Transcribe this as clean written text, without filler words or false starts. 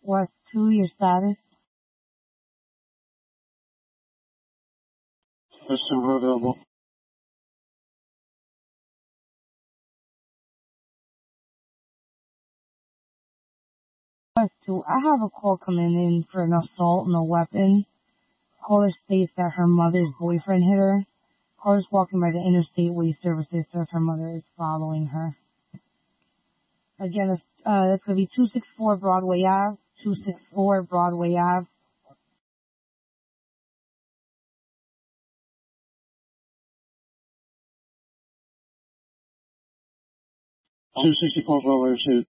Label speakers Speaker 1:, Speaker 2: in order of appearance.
Speaker 1: West 2, your status.
Speaker 2: West 2, we're available.
Speaker 1: West 2, I have a call coming in for an assault and a weapon. Caller states that her mother's boyfriend hit her. Caller's walking by the Interstate Waste Services, says her mother is following her. Again, that's going to be 264 Broadway Ave, 264 Broadway Ave.
Speaker 2: 264 Broadway,